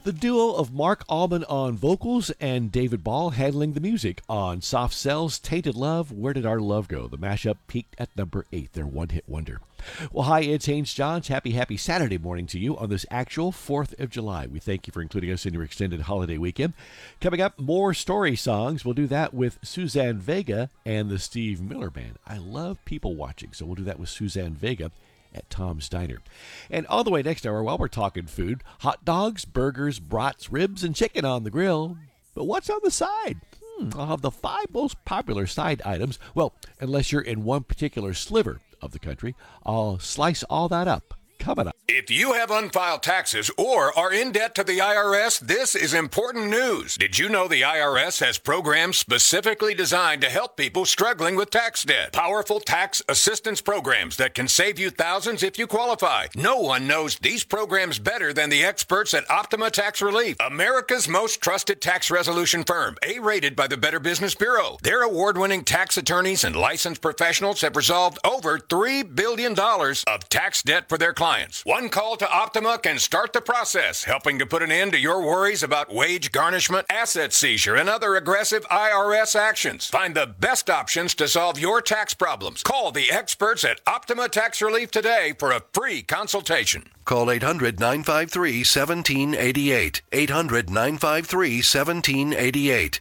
The duo of Mark Alban on vocals and David Ball handling the music on Soft Cell's Tainted Love, Where Did Our Love Go? The mashup peaked at number 8, their one-hit wonder. Well, hi, it's Haynes Johns. Happy Saturday morning to you on this actual 4th of July. We thank you for including us in your extended holiday weekend. Coming up, more story songs. We'll do that with Suzanne Vega and the Steve Miller Band. I love people watching, so we'll do that with Suzanne Vega at Tom's Diner. And all the way next hour, while we're talking food, hot dogs, burgers, brats, ribs, and chicken on the grill. But what's on the side? I'll have the 5 most popular side items. Well, unless you're in one particular sliver of the country, I'll slice all that up. Coming up. If you have unfiled taxes or are in debt to the IRS, this is important news. Did you know the IRS has programs specifically designed to help people struggling with tax debt? Powerful tax assistance programs that can save you thousands if you qualify. No one knows these programs better than the experts at Optima Tax Relief, America's most trusted tax resolution firm, A-rated by the Better Business Bureau. Their award-winning tax attorneys and licensed professionals have resolved over $3 billion of tax debt for their clients. One call to Optima can start the process, helping to put an end to your worries about wage garnishment, asset seizure, and other aggressive IRS actions. Find the best options to solve your tax problems. Call the experts at Optima Tax Relief today for a free consultation. Call 800-953-1788. 800-953-1788.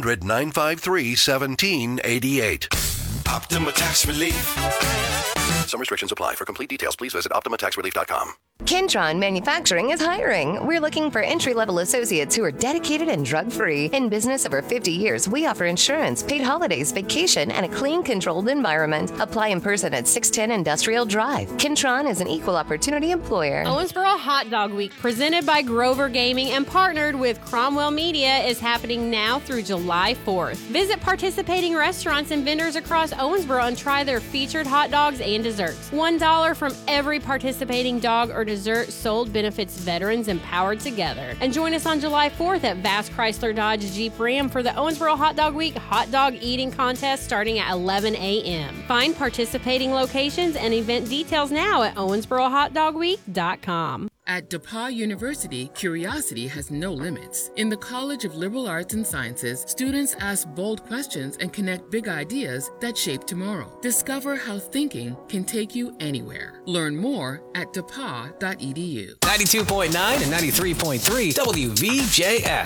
800-953-1788. Optima Tax Relief. Some restrictions apply. For complete details, please visit OptimaTaxRelief.com. Kentron Manufacturing is hiring. We're looking for entry-level associates who are dedicated and drug-free. In business over 50 years, we offer insurance, paid holidays, vacation, and a clean, controlled environment. Apply in person at 610 Industrial Drive. Kentron is an equal opportunity employer. Owensboro Hot Dog Week, presented by Grover Gaming and partnered with Cromwell Media, is happening now through July 4th. Visit participating restaurants and vendors across Owensboro and try their featured hot dogs and desserts. $1 from every participating dog or dessert sold benefits veterans empowered together. And join us on July 4th at Vass Chrysler Dodge Jeep Ram for the Owensboro Hot Dog Week hot dog eating contest starting at 11 a.m. Find participating locations and event details now at owensborohotdogweek.com. At DePauw University, curiosity has no limits. In the College of Liberal Arts and Sciences, students ask bold questions and connect big ideas that shape tomorrow. Discover how thinking can take you anywhere. Learn more at depaw.edu. 92.9 and 93.3 WVJS.